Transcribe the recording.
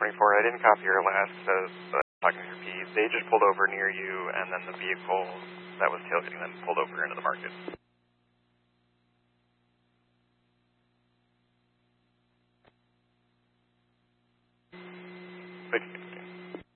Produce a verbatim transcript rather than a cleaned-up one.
twenty-four, I didn't copy your last uh, talking to your P. They just pulled over near you, and then the vehicle that was tailgating them pulled over into the market. Thank you.